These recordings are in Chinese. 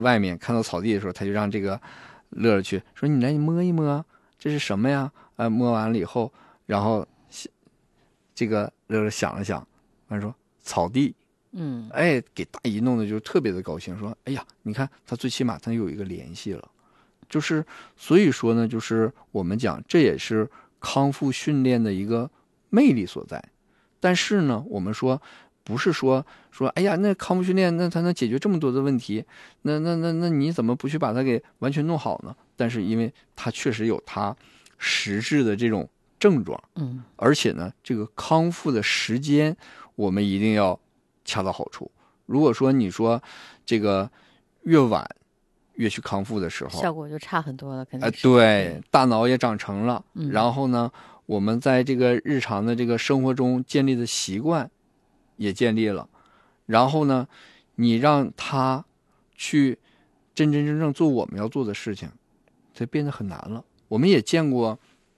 外面看到草地的时候，他就让这个乐乐去说：“你来，你摸一摸，这是什么呀？”摸完了以后，然后这个乐乐想了想，他说：“草地。”哎，给大姨弄的就特别的高兴，说：“哎呀，你看他最起码他有一个联系了。”就是所以说呢，就是我们讲这也是康复训练的一个魅力所在。但是呢，我们说不是说哎呀，那康复训练那它能解决这么多的问题，那你怎么不去把它给完全弄好呢？但是因为它确实有它实质的这种症状，而且呢，这个康复的时间我们一定要恰到好处。如果说你说这个越晚越去康复的时候， 效果就差很多了，肯定是。 对，大脑也长成了，然后呢，我们在这个日常的这个生活中建立的习惯也建立了，然后呢，你让他去真真正正做我们要做的事情，它变得很难了。我们也见过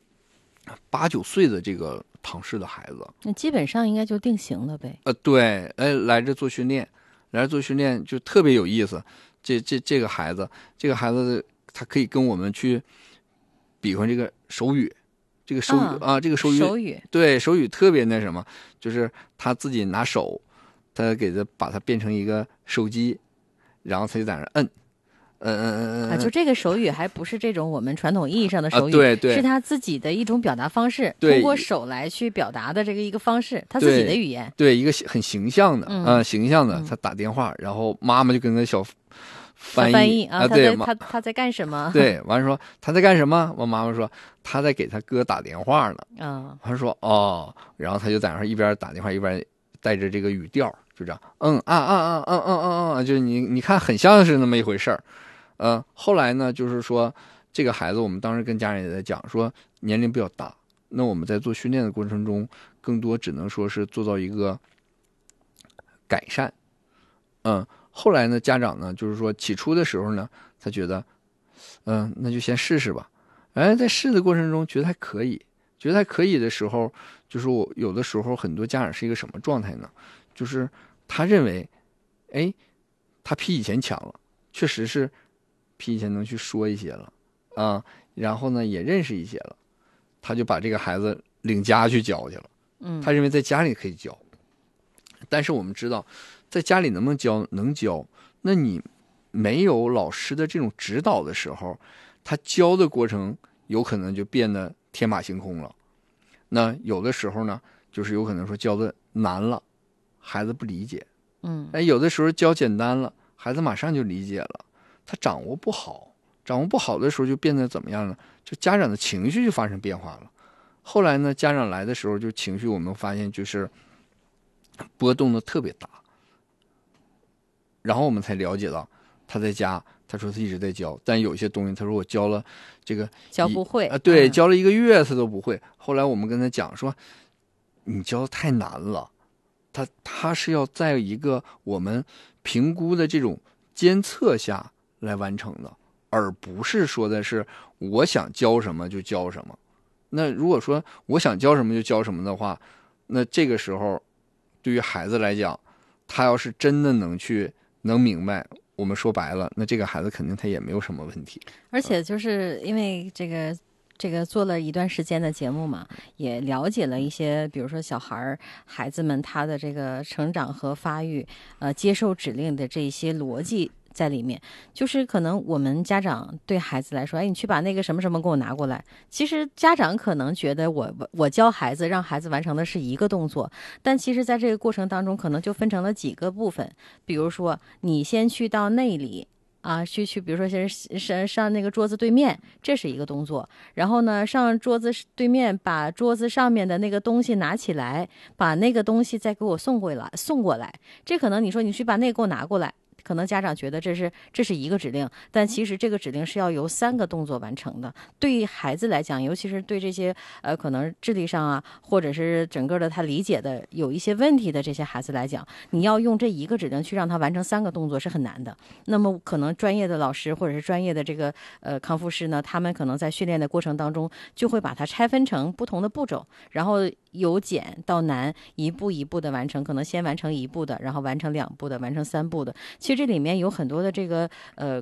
8、9岁的这个唐氏的孩子， 那基本上应该就定型了呗。 对，来这做训练，就特别有意思。这个孩子他可以跟我们去比划这个手语，这个手语这个手语对手语特别那什么，就是他自己拿手，他把它变成一个手机，然后他就在那摁。 就这个手语还不是这种我们传统意义上的手语， 对， 是他自己的一种表达方式，通过手来去表达的这个一个方式，他自己的语言， 对一个很形象的形象的，他打电话，然后妈妈就跟个小翻译对， 他在干什么？ 对，完了说他在干什么？我妈妈说他在给他哥打电话呢。他说哦，然后他就在那一边打电话一边带着这个语调，就这样，就是你看很像是那么一回事儿。后来呢，就是说这个孩子，我们当时跟家人也在讲，说年龄比较大，那我们在做训练的过程中，更多只能说是做到一个改善。后来呢，家长呢，就是说起初的时候呢，他觉得，那就先试试吧。在试的过程中，觉得还可以的时候，就是我有的时候很多家长是一个什么状态呢？就是他认为，他比以前强了，确实是比以前能去说一些了然后呢也认识一些了，他就把这个孩子领家去教去了。他认为在家里可以教，但是我们知道，在家里能不能教？能教。那你没有老师的这种指导的时候，他教的过程有可能就变得天马行空了。那有的时候呢，就是有可能说教的难了，孩子不理解。有的时候教简单了，孩子马上就理解了。他掌握不好的时候就变得怎么样呢？就家长的情绪就发生变化了。后来呢，家长来的时候，就情绪我们发现就是波动的特别大。然后我们才了解到，他在家，他说他一直在教，但有些东西他说我教了这个教不会对，教了1个月他都不会。后来我们跟他讲说，你教的太难了，他是要在一个我们评估的这种监测下来完成的，而不是说的是我想教什么就教什么。那如果说我想教什么就教什么的话，那这个时候对于孩子来讲，他要是真的能明白，我们说白了，那这个孩子肯定他也没有什么问题。 而且就是因为这个做了一段时间的节目嘛，也了解了一些，比如说孩子们他的这个成长和发育，接受指令的这些逻辑在里面。就是可能我们家长对孩子来说，你去把那个什么什么给我拿过来。其实家长可能觉得我教孩子让孩子完成的是一个动作，但其实在这个过程当中可能就分成了几个部分。比如说你先去到那里去，比如说先上那个桌子对面，这是一个动作。然后呢，上桌子对面，把桌子上面的那个东西拿起来，把那个东西再给我送过来。这可能你说你去把那个给我拿过来，可能家长觉得这是一个指令，但其实这个指令是要由3个动作完成的。对于孩子来讲，尤其是对这些可能智力上或者是整个的他理解的有一些问题的这些孩子来讲，你要用这一个指令去让他完成3个动作是很难的。那么可能专业的老师或者是专业的这个康复师呢，他们可能在训练的过程当中就会把它拆分成不同的步骤，然后由简到难一步一步的完成，可能先完成1步的，然后完成2步的，完成3步的。其实这里面有很多的这个